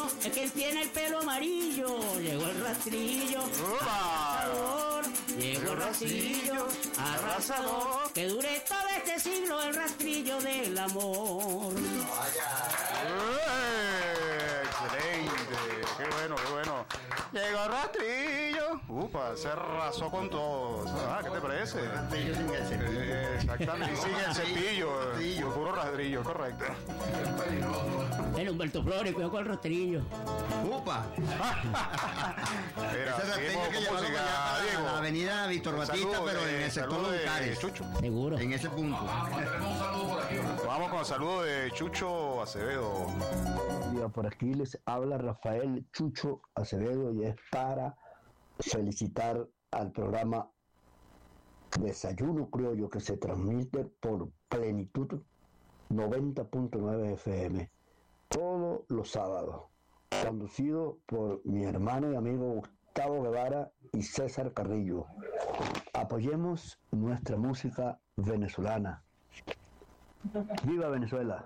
bueno es que él tiene el pelo amarillo. Llegó el rastrillo, arrasador. Llegó el rastrillo, arrasador. Que dure todo este siglo el rastrillo del amor. Excelente, qué bueno, qué bueno. Llegó el rastrillo. Se arrasó con todo. ¿Qué te parece? Rastrillo sin el cepillo. Exactamente, y sin el cepillo. Puro rastrillo, correcto. El Humberto Flores, cuidado con el rastrillo. ¡Upa! Mira, Ese rastrillo que llevaron allá a la avenida Víctor Batista, pero en el sector de Cares. Chucho. Seguro. En ese punto. Vamos con el saludo de Chucho Acevedo. Por aquí les habla Rafael Chucho Acevedo y es para felicitar al programa Desayuno Criollo que se transmite por Plenitud 90.9 FM todos los sábados, conducido por mi hermano y amigo Gustavo Guevara y César Carrillo. Apoyemos nuestra música venezolana. ¡Viva Venezuela!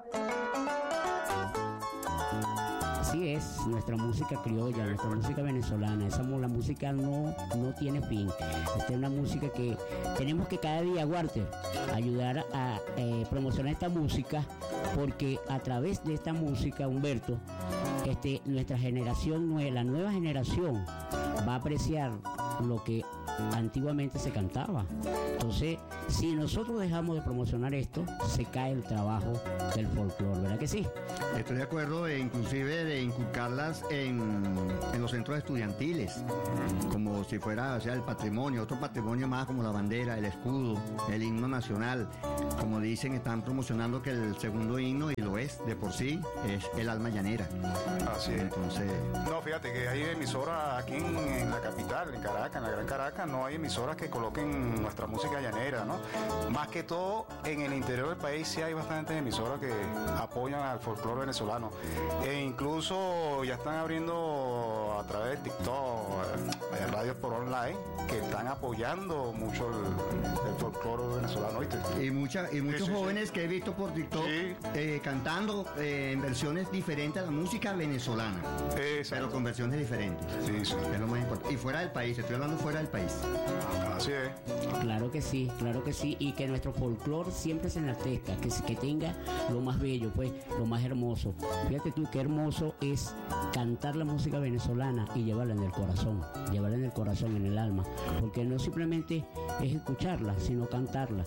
Así es, nuestra música criolla, nuestra música venezolana, la música no tiene fin. Esta es una música que tenemos que cada día, Walter, ayudar a promocionar esta música, porque a través de esta música, Humberto, nuestra generación, la nueva generación, va a apreciar lo que antiguamente se cantaba. Entonces, si nosotros dejamos de promocionar esto, se cae el trabajo del folclore, ¿verdad que sí? Estoy de acuerdo, inclusive de inculcarlas en los centros estudiantiles, como si fuera, el patrimonio, otro patrimonio más como la bandera, el escudo, el himno nacional. Como dicen, están promocionando que el segundo himno, y lo es de por sí, es el alma llanera. Así es. Entonces... No, fíjate que hay emisoras aquí en la capital, en Caracas, en la Gran Caracas, no hay emisoras que coloquen nuestra música llanera, ¿no? Más que todo, en el interior del país sí hay bastantes emisoras que apoyan al folclore venezolano. E incluso ya están abriendo a través de TikTok, radios por online, que están apoyando mucho el folclore venezolano, ¿viste? Y muchos jóvenes que he visto por TikTok cantando en versiones diferentes a la música venezolana. Pero con versiones diferentes. Sí. Es lo más importante. Y fuera del país, estoy hablando fuera del país. Así es. Claro que sí, y que nuestro folclore siempre se enaltezca, que tenga lo más bello, pues, lo más hermoso. Fíjate tú qué hermoso es cantar la música venezolana y llevarla en el corazón, en el alma, porque no simplemente es escucharla, sino cantarla.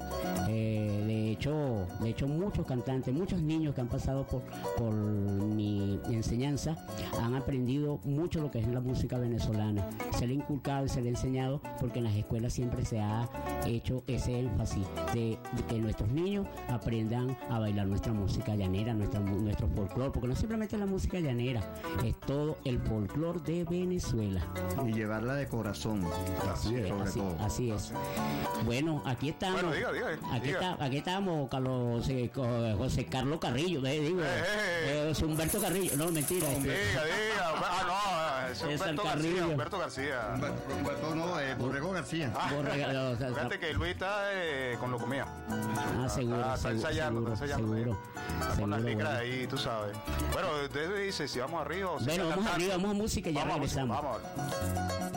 De hecho muchos cantantes, muchos niños que han pasado por mi enseñanza han aprendido mucho lo que es la música venezolana. Se le ha inculcado y se le ha enseñado, porque en las escuelas siempre se ha hecho ese énfasis de que nuestros niños aprendan a bailar nuestra música llanera, nuestro folclore, porque no simplemente es la música llanera, es todo el folclore de Venezuela. Y llevarla de corazón. Así es. Bueno, aquí estamos. Bueno, diga. Aquí estamos, José Carlos Carrillo, Humberto Carrillo. No, mentira. Diga. Es Humberto García. Humberto no, Borrego García. Fíjate que Luis está con locomía. Seguro. Está ensayando. Está con las licras ahí, tú sabes. Bueno, usted dice si vamos arriba o si vamos arriba, vamos a música y ya regresamos. Vamos.